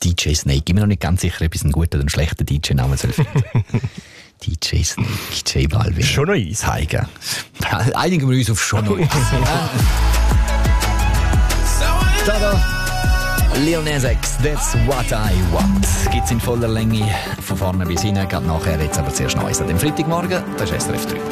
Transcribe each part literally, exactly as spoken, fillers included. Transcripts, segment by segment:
D J Snake. Ich bin mir noch nicht ganz sicher, ob ich einen guten oder einen schlechten D J-Namen soll finden. D J Snake, J Balvin. Schon noch eins. Zeigen. Einigen wir uns auf schon noch eins. Tada! Lil Nas X, That's What I Want. Gibt's in voller Länge von vorne bis hinten. Geht nachher jetzt aber zuerst Neues an dem Freitagmorgen. Das ist S R F drei.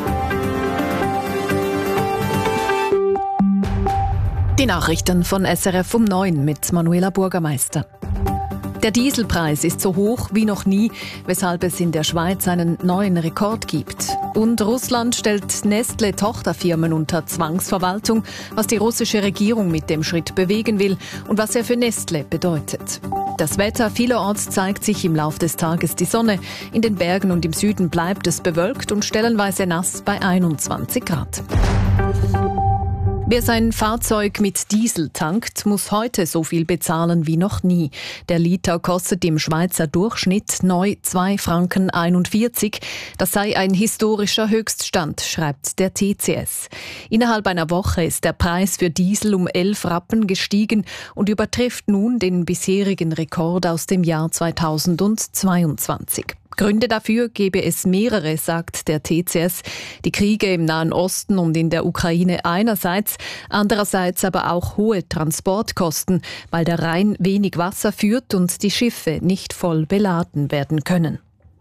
Die Nachrichten von S R F um neun mit Manuela Bürgermeister. Der Dieselpreis ist so hoch wie noch nie, weshalb es in der Schweiz einen neuen Rekord gibt. Und Russland stellt Nestle-Tochterfirmen unter Zwangsverwaltung, was die russische Regierung mit dem Schritt bewegen will und was er für Nestle bedeutet. Das Wetter vielerorts zeigt sich im Laufe des Tages die Sonne. In den Bergen und im Süden bleibt es bewölkt und stellenweise nass bei einundzwanzig Grad. Wer sein Fahrzeug mit Diesel tankt, muss heute so viel bezahlen wie noch nie. Der Liter kostet im Schweizer Durchschnitt neu zwei Franken einundvierzig. Das sei ein historischer Höchststand, schreibt der T C S. Innerhalb einer Woche ist der Preis für Diesel um elf Rappen gestiegen und übertrifft nun den bisherigen Rekord aus dem Jahr zweitausendzweiundzwanzig. Gründe dafür gebe es mehrere, sagt der T C S. Die Kriege im Nahen Osten und in der Ukraine einerseits, andererseits aber auch hohe Transportkosten, weil der Rhein wenig Wasser führt und die Schiffe nicht voll beladen werden können.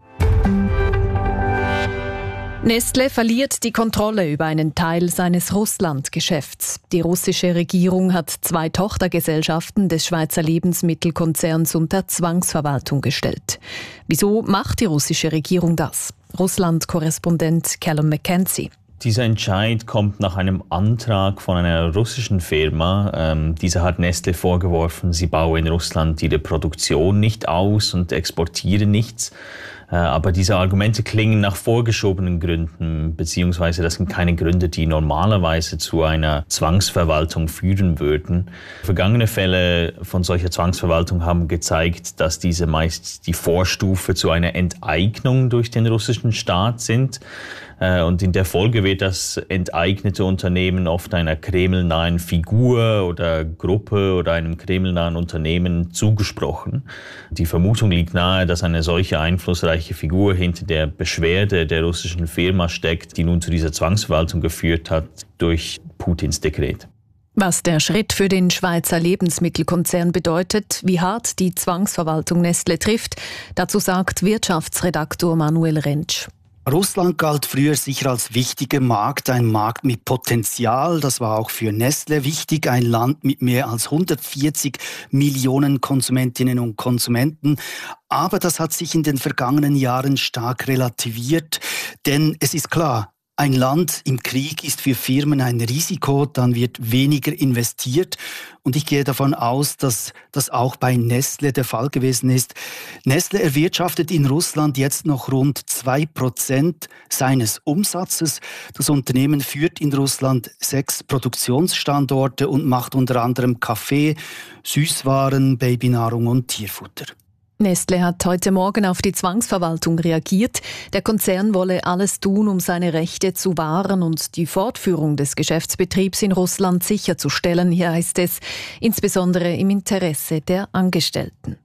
Nestle verliert die Kontrolle über einen Teil seines Russland-Geschäfts. Die russische Regierung hat zwei Tochtergesellschaften des Schweizer Lebensmittelkonzerns unter Zwangsverwaltung gestellt. Wieso macht die russische Regierung das? Russland-Korrespondent Callum McKenzie. Dieser Entscheid kommt nach einem Antrag von einer russischen Firma. Ähm, diese hat Nestle vorgeworfen, sie baue in Russland ihre Produktion nicht aus und exportiere nichts. Äh, aber diese Argumente klingen nach vorgeschobenen Gründen, beziehungsweise das sind keine Gründe, die normalerweise zu einer Zwangsverwaltung führen würden. Vergangene Fälle von solcher Zwangsverwaltung haben gezeigt, dass diese meist die Vorstufe zu einer Enteignung durch den russischen Staat sind. Und in der Folge wird das enteignete Unternehmen oft einer kremlnahen Figur oder Gruppe oder einem kremlnahen Unternehmen zugesprochen. Die Vermutung liegt nahe, dass eine solche einflussreiche Figur hinter der Beschwerde der russischen Firma steckt, die nun zu dieser Zwangsverwaltung geführt hat durch Putins Dekret. Was der Schritt für den Schweizer Lebensmittelkonzern bedeutet, wie hart die Zwangsverwaltung Nestle trifft, dazu sagt Wirtschaftsredaktor Manuel Rentsch. Russland galt früher sicher als wichtiger Markt, ein Markt mit Potenzial. Das war auch für Nestle wichtig, ein Land mit mehr als hundertvierzig Millionen Konsumentinnen und Konsumenten. Aber das hat sich in den vergangenen Jahren stark relativiert, denn es ist klar, ein Land im Krieg ist für Firmen ein Risiko, dann wird weniger investiert. Und ich gehe davon aus, dass das auch bei Nestle der Fall gewesen ist. Nestle erwirtschaftet in Russland jetzt noch rund zwei Prozent seines Umsatzes. Das Unternehmen führt in Russland sechs Produktionsstandorte und macht unter anderem Kaffee, Süßwaren, Babynahrung und Tierfutter. Nestle hat heute Morgen auf die Zwangsverwaltung reagiert. Der Konzern wolle alles tun, um seine Rechte zu wahren und die Fortführung des Geschäftsbetriebs in Russland sicherzustellen. Hier heißt es, insbesondere im Interesse der Angestellten.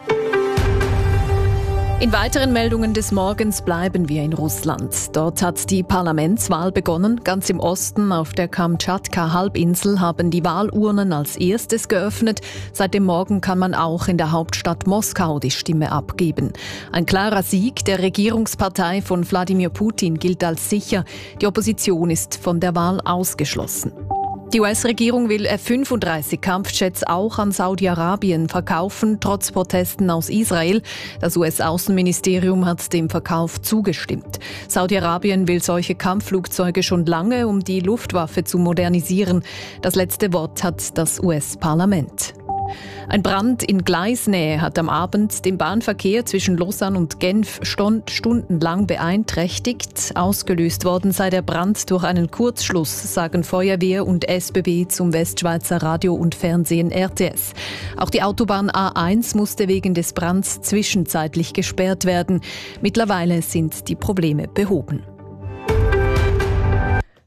In weiteren Meldungen des Morgens bleiben wir in Russland. Dort hat die Parlamentswahl begonnen. Ganz im Osten auf der Kamtschatka-Halbinsel haben die Wahlurnen als erstes geöffnet. Seit dem Morgen kann man auch in der Hauptstadt Moskau die Stimme abgeben. Ein klarer Sieg der Regierungspartei von Wladimir Putin gilt als sicher. Die Opposition ist von der Wahl ausgeschlossen. Die U S-Regierung will F fünfunddreißig Kampfjets auch an Saudi-Arabien verkaufen, trotz Protesten aus Israel. Das U S-Außenministerium hat dem Verkauf zugestimmt. Saudi-Arabien will solche Kampfflugzeuge schon lange, um die Luftwaffe zu modernisieren. Das letzte Wort hat das U S-Parlament. Ein Brand in Gleisnähe hat am Abend den Bahnverkehr zwischen Lausanne und Genf stundenlang beeinträchtigt. Ausgelöst worden sei der Brand durch einen Kurzschluss, sagen Feuerwehr und S B B zum Westschweizer Radio und Fernsehen R T S. Auch die Autobahn A eins musste wegen des Brands zwischenzeitlich gesperrt werden. Mittlerweile sind die Probleme behoben.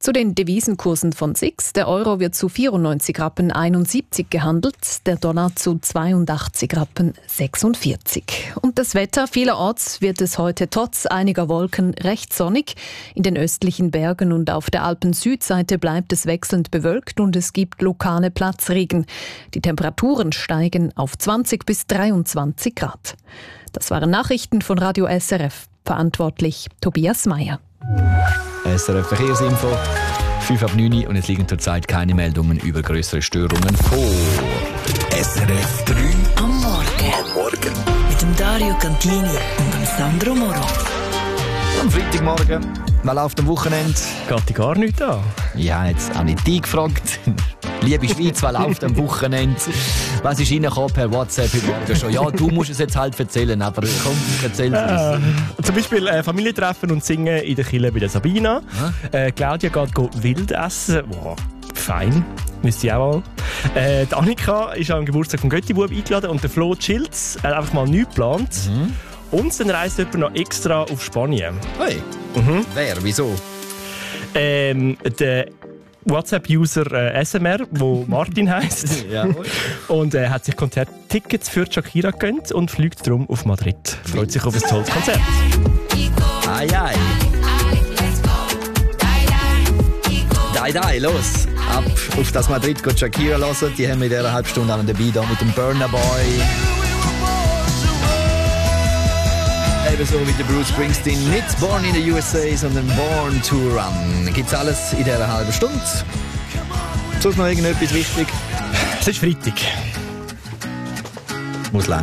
Zu den Devisenkursen von S I X. Der Euro wird zu vierundneunzig Rappen einundsiebzig gehandelt, der Dollar zu zweiundachtzig Rappen sechsundvierzig. Und das Wetter, vielerorts wird es heute trotz einiger Wolken recht sonnig. In den östlichen Bergen und auf der Alpen-Südseite bleibt es wechselnd bewölkt und es gibt lokale Platzregen. Die Temperaturen steigen auf zwanzig bis dreiundzwanzig Grad. Das waren Nachrichten von Radio S R F. Verantwortlich Tobias Meyer. S R F Verkehrsinfo, fünf ab neun und es liegen zurzeit keine Meldungen über größere Störungen vor. S R F drei am Morgen. Am Morgen. Mit dem Dario Cantini und dem Sandro Moro. Am Freitagmorgen, was läuft am Wochenende? Geht die gar nicht an? Ja, jetzt habe ich dich gefragt. Liebe Schweiz, was läuft am Wochenende? Was ist reingekommen per WhatsApp heute Morgen schon? Ja, du musst es jetzt halt erzählen, aber komm, erzähl es uns. Äh, zum Beispiel äh, Familientreffen und Singen in der Kirche bei der Sabina. Äh, Claudia geht go wild essen. Wow, fein. Müsste ich auch mal. Äh, die Annika ist am Geburtstag vom Götti-Bub eingeladen und der Flo Chilz hat einfach mal nichts geplant. Mhm. Und dann reist jemand noch extra auf Spanien. Hey, mhm. Wer? Wieso? Ähm, der WhatsApp-User äh, S M R, wo Martin heisst. Ja. Und er äh, hat sich Konzerttickets für Shakira gegönnt und fliegt darum auf Madrid. Freut sich auf ein tolles Konzert. Ai, ai. Dai, dai, los. Ab auf das Madrid geht Shakira hören. Die haben wir in dieser halben Stunde dabei hier mit dem Burna Boy. Ebenso wie der Bruce Springsteen, nicht Born in the U S A, sondern Born to Run. Gibt's alles in dieser halben Stunde? Sonst noch irgendetwas wichtig? Es ist Freitag. Muss lang.